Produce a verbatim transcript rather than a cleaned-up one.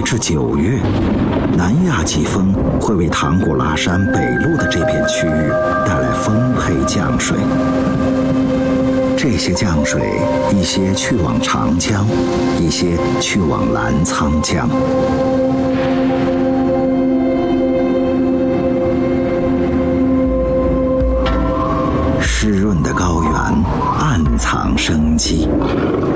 至九月，南亚季风会为唐古拉山北麓的这片区域带来丰沛降水。这些降水，一些去往长江，一些去往澜沧江。湿润的高原暗藏生机。